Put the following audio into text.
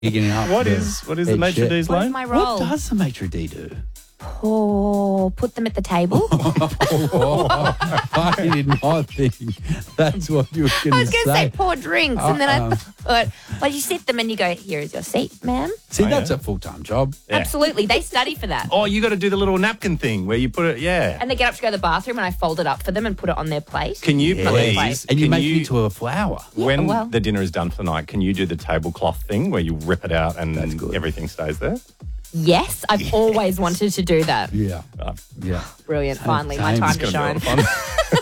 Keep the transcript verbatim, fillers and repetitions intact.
Getting up What the is what is the head maitre chef. d's' What is line? my role? What does the maitre d' do? Oh, put them at the table. Oh, I did not think that's what you were going to say. I was going to say pour drinks, and then I Uh-uh. thought, well, you sit them and you go, here is your seat, ma'am. See, Oh, that's yeah. a full-time job. Yeah. Absolutely. They study for that. Oh, you got to do the little napkin thing where you put it. Yeah. And they get up to go to the bathroom, and I fold it up for them and put it on their plate. Can you Yeah. please? And you can make you, it into a flower. when well. the dinner is done for the night, can you do the tablecloth thing where you rip it out and That's good. everything stays there? Yes, I've always wanted to do that. Yeah. Uh, Yeah. Brilliant. Finally, my Same. time It's to gonna be a shine. lot of fun.